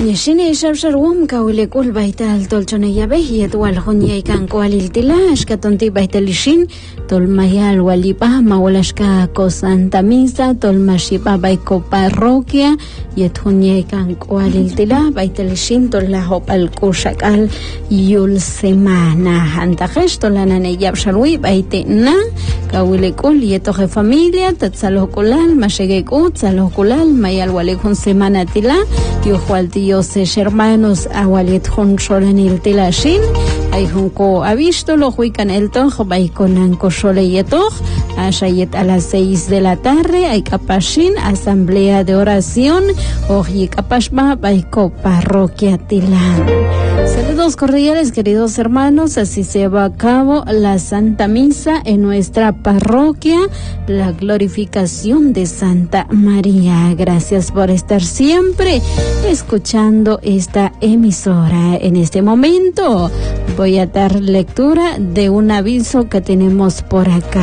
Shine sharwum kawle kul baital tolchone yabe yet wal hunya kan kwalil tilash katonti baitalishin tol mayal walipa mawalashka ko Santa Misa tol mashipa baiko parroquia yet hunya kan kwalil tila baitalishin tol la hopal kushakal yul semana antajesh tolana ne yab sharwi baite na kawle kul yetoje familia tatsalokulal mashegekut tsalokulal mayal walekun semana tila Dios hermanos awalet hun sholanil tilashin ay hunko avisto lo huican el toj baikonan koshole yetoj ashayet a las 6 de la tarde hay kapashin asamblea de oración oji kapashma baiko parroquia tilan. Saludos cordiales, queridos hermanos, así se va a cabo la Santa Misa en nuestra parroquia, la glorificación de Santa María. Gracias por estar siempre escuchando esta emisora. En este momento voy a dar lectura de un aviso que tenemos por acá.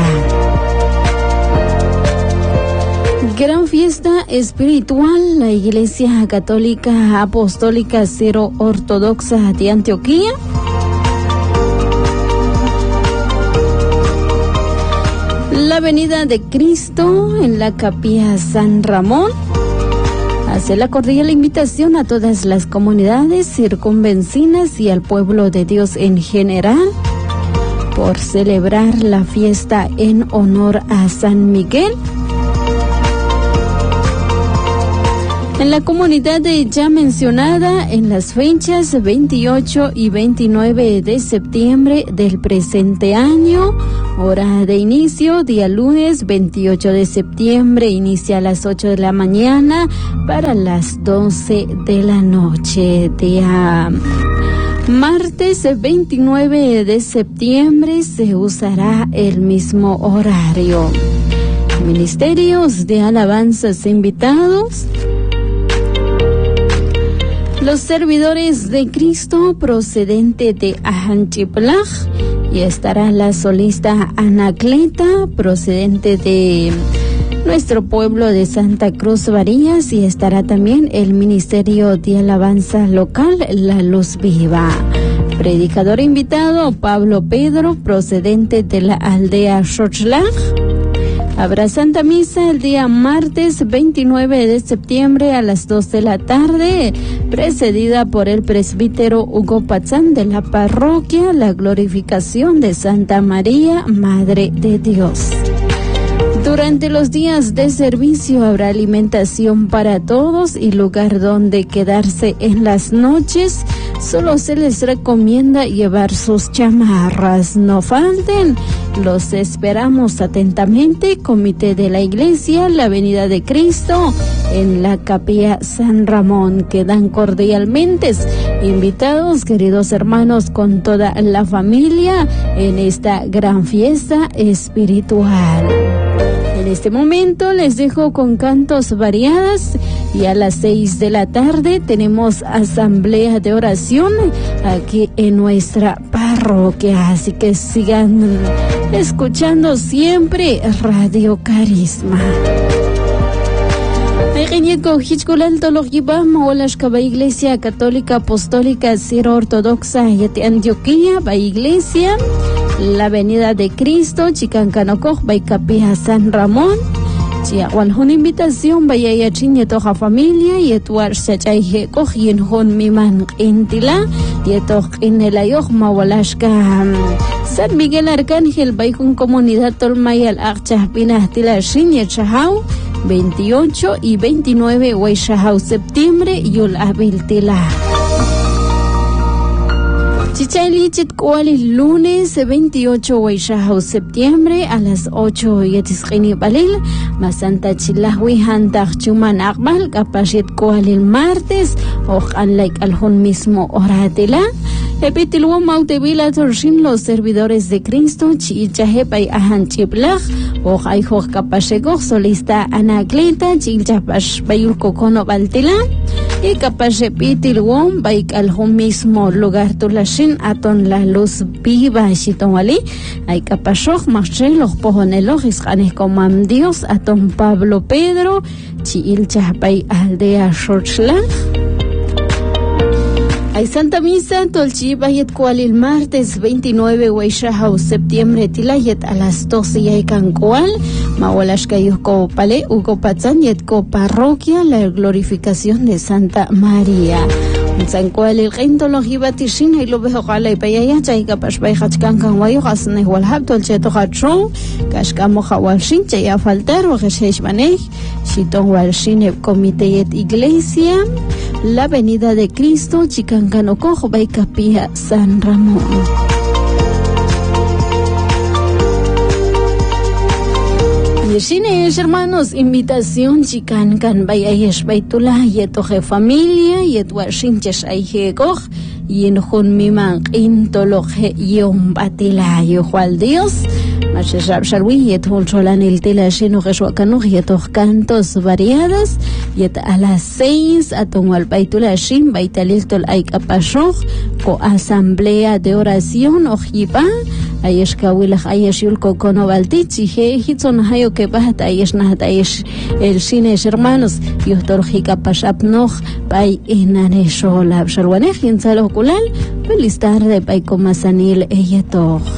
Gran fiesta espiritual, la Iglesia Católica Apostólica Cero Ortodoxa de Antioquía la Venida de Cristo en la Capilla San Ramón hace la cordial invitación a todas las comunidades circunvecinas y al pueblo de Dios en general por celebrar la fiesta en honor a San Miguel. En la comunidad ya mencionada en las fechas 28 y 29 de septiembre del presente año, hora de inicio, día lunes 28 de septiembre, inicia a las 8 de la mañana para las 12 de la noche. Día martes 29 de septiembre se usará el mismo horario. Ministerios de alabanzas invitados: los servidores de Cristo procedente de Ajanchiplaj, y estará la solista Anacleta procedente de nuestro pueblo de Santa Cruz Varillas, y estará también el Ministerio de Alabanza Local La Luz Viva. Predicador invitado Pablo Pedro procedente de la aldea Xochtlaj. Habrá Santa Misa el día martes 29 de septiembre a las 2 de la tarde, precedida por el presbítero Hugo Pazán de la parroquia, la glorificación de Santa María, Madre de Dios. Durante los días de servicio habrá alimentación para todos y lugar donde quedarse en las noches. Solo se les recomienda llevar sus chamarras. No falten. Los esperamos atentamente. Comité de la Iglesia, la Venida de Cristo, en la Capilla San Ramón. Quedan cordialmente invitados, queridos hermanos, con toda la familia en esta gran fiesta espiritual. En este momento les dejo con cantos variadas y a las 6 de la tarde tenemos asamblea de oración aquí en nuestra parroquia. Así que sigan escuchando siempre Radio Carisma. Iglesia Católica Apostólica Cero Ortodoxa de Antioquía, Iglesia La Venida de Cristo, Chicancanocoj, Capilla San Ramón. Chiahuan una invitación, vaya y achiñe toja familia, y etuar sachayje cogien hon miman intila, y etoj en el ayoj mawalashka San Miguel Arcángel, baikun comunidad tolmayal archahpina tila shiñe chahau, 28 y 29 Huayshahau septiembre, yul abil tila. Chichayli Chitkuali, lunes 28 Huayshahau septiembre a las 8 Yetisqini Balil, Masanta Chilahwi Hantaj Chuman Akbal, Kapashit Kuali martes, Ojan like alhun mismo oratela. Epitilwo Mautevila Torshin, los servidores de Cristo, Chichahepay Ahan Chiplaj, Ojayhoj Kapashegoj, solista Anacleta, Chilchapash Bayulko Kono Baltela, y Kapashepitilwo, Baik alhun mismo lugar Tulashin, Aton La Luz Viva, Shitonwali, Ay Kapashoj, Marcheloj, Pojoneloj, Isjanes Comam Dios, Aton Pablo Pedro, Chilchapay Aldea Xochtlaj. Hay Santa Misa, Tolchiba y Etcual el martes 29 de septiembre, Tilayet a las 12 y Cancual, Mawalashkayuko Pale, Ugo Patzan y Etco Parroquia, la glorificación de Santa María. San cual el rento lo iba tishin y lo veo gala y payaya chaiga pashbay hachkan kan wayo gasne wal habto el cheto hatro kashkamo hawalshin chaya faltar o geshesh banej shiton walshin comité et iglesia la avenida de Cristo chicancano cojo bay capilla San Ramón. Yeshine, hermanos, invitación chican can bayayesh baitula yetoje familia yetwashin cheshaihe goj yinjun miman intoloje yom batila yohual Dios macheshab sharwi yethul cholan el tela sheno geshuakanu yetoch cantos variadas yet a las 6 atonwal baitula shin baitalil tol aikapashoj ko asamblea de oración ojiba ayesh kawilach ayesh yulko kono baltichi he hitzon hayo que bahat ayesh nahat ayesh el shine hermanos yotorjika pashapnoj bay inane sholab sharwanej yinzalo kulal feliz tarde bay komasanil eyeto